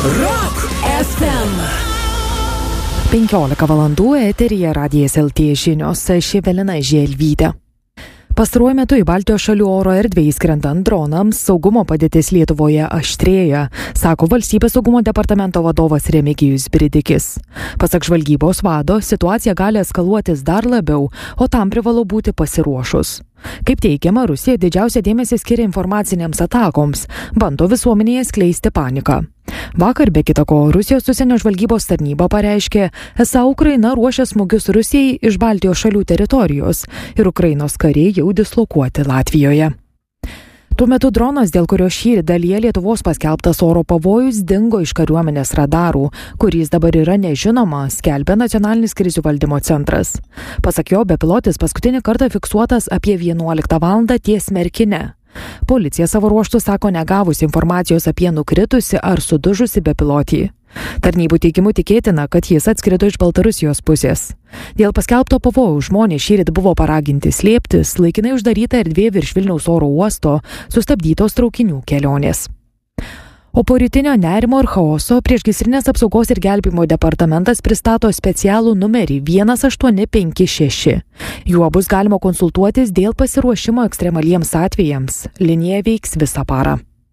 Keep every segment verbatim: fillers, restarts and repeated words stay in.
Rock F M. penkiolika valandų eteryje Radijas L T žinios, ši Evelina Želvytė. Pastaruoju metu į Baltijos šalių oro erdvę įskrendant dronams saugumo padėtis Lietuvoje aštrėja, sako Valstybės saugumo departamento vadovas Remigijus Bridikis. Pasak žvalgybos vado, situacija gali eskaluotis dar labiau, o tam privalu būti pasiruošus. Kaip teigiama, Rusija didžiausią dėmesį skiria informacinėms atakoms, bando visuomenėje skleisti paniką. Vakar, be kita ko, Rusijos užsienio žvalgybos tarnyba pareiškė, esą Ukraina ruošia smūgius Rusijai iš Baltijos šalių teritorijos ir Ukrainos kariai jau dislokuoti Latvijoje. Tuo metu dronas, dėl kurio šįryt dalyje Lietuvos paskelbtas oro pavojus, dingo iš kariuomenės radarų, kuris dabar yra nežinoma, skelbia Nacionalinis krizių valdymo centras. Pasak jo, bepilotis paskutinį kartą fiksuotas apie vienuoliktą valandą ties Merkine. Policija savo ruožtu sako negavusi informacijos apie nukritusi ar sudužusi bepilotį. Tarnybų teigimu tikėtina, kad jis atskrido iš Baltarusijos pusės. Dėl paskelbto pavojaus žmonės šįryt buvo paraginti slėptis, laikinai uždaryta erdvė virš Vilniaus oro uosto, sustabdytos traukinių kelionės. O po rytinio nerimo ir chaoso priešgaisrinės apsaugos ir gelbėjimo departamentas pristato specialų numerį vienas aštuoni penki šeši. Juo bus galima konsultuotis dėl pasiruošimo ekstremaliems atvejams. Linija veiks visą parą.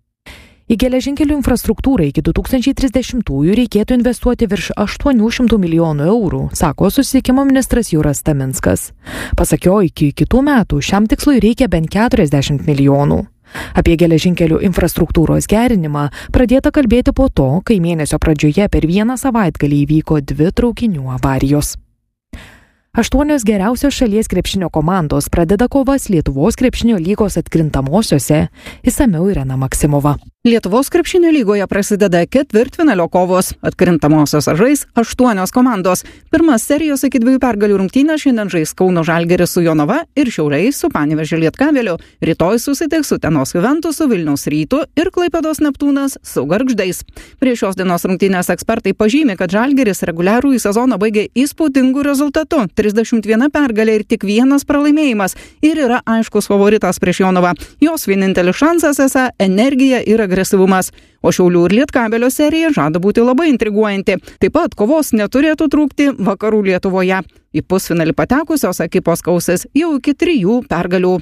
Į geležinkelių infrastruktūrą iki du tūkstančiai trisdešimtųjų reikėtų investuoti virš aštuonių šimtų milijonų eurų, sako susisiekimo ministras Juras Taminskas. Pasak jo, iki kitų metų šiam tikslui reikia bent keturiasdešimt milijonų. Apie geležinkelių infrastruktūros gerinimą pradėta kalbėti po to, kai mėnesio pradžioje per vieną savaitgalį įvyko dvi traukinių avarijos. Aštuonios geriausios šalies krepšinio komandos pradeda kovas Lietuvos krepšinio lygos atkrintamosiose, išsamiau Irena Maksimova. Lietuvos krepšinio lygoje prasideda ketvirtfinalio kovos. Atkrintamosios žais aštuonios komandos. Pirmas serijos iki dviejų pergalių rungtynės šiandien žais Kauno Žalgiris su Jonava ir Šiauliai su Panevėžio Lietkabeliu. Rytoj susitiks Utenos Juventusu, Vilniaus Rytu ir Klaipėdos Neptūnas su Gargždais. Prie šios dienos rungtynės ekspertai pažymi, kad Žalgiris reguliarųjį sezoną baigė įspūdingu rezultatu – trisdešimt viena pergalė ir tik vienas pralaimėjimas ir yra aiškus favoritas prieš Jonavą. Jos vienintelis šansas esą energija ir agresyvumas. O Šiaulių ir Lietkabelio serija žada būti labai intriguojanti. Taip pat kovos neturėtų trūkti vakarų Lietuvoje. Į pusfinalį patekusios ekipos kausis jau iki trijų pergalių.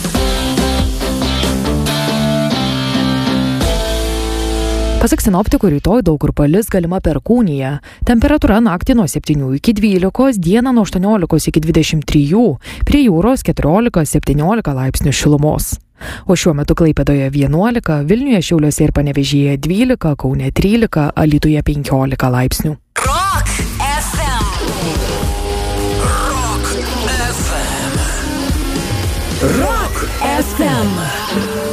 Pasak sinoptikų, rytoj daug kur palis, galima perkūnija. Temperatūra naktį nuo septynių iki dvylikos, dieną nuo aštuoniolikos iki dvidešimt trijų, prie jūros keturiolika septyniolika laipsnių šilumos. O šiuo metu Klaipėdoje vienuolika, Vilniuje, Šiauliuose ir Panevėžyje dvylika, Kaune trylika, Alytuje penkiolika laipsnių. Rock F M. Rock F M. Rock F M.